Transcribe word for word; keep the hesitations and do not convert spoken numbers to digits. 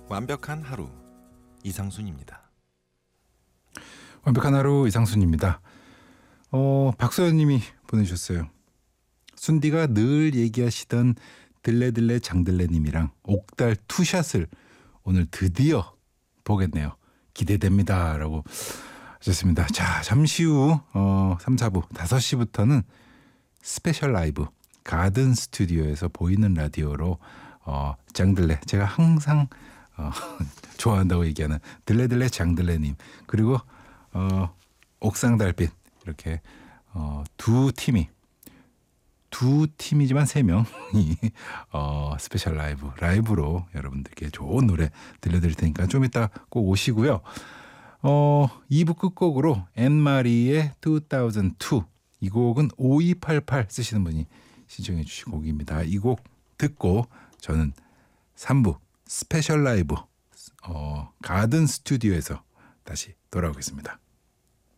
완벽한 하루 이상순입니다. 완벽한 하루 이상순입니다. 어, 박소연님이 보내주셨어요. 순디가 늘 얘기하시던 들레들레 장들레님이랑 옥달 투샷을 오늘 드디어 보겠네요. 기대됩니다. 라고 하셨습니다. 자, 잠시 후 어, 삼, 사 부 다섯 시부터는 스페셜 라이브 가든 스튜디오에서 보이는 라디오로 어, 장들레, 제가 항상 어, 좋아한다고 얘기하는 들레들레 장들레님, 그리고 어, 옥상 달빛, 이렇게 어, 두 팀이 두 팀이지만 세 명이 어, 스페셜 라이브 라이브로 여러분들께 좋은 노래 들려드릴 테니까 좀 이따 꼭 오시고요. 어, 이 부 끝곡으로 앤마리의 이천이, 이 곡은 오이팔팔 쓰시는 분이 신청해 주신 곡입니다. 이 곡 듣고 저는 삼 부 스페셜 라이브 어, 가든 스튜디오에서 다시 돌아오겠습니다.